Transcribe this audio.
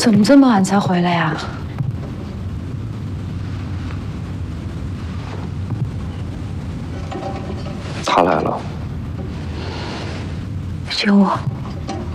怎么这么晚才回来呀？ 他来了。 救我！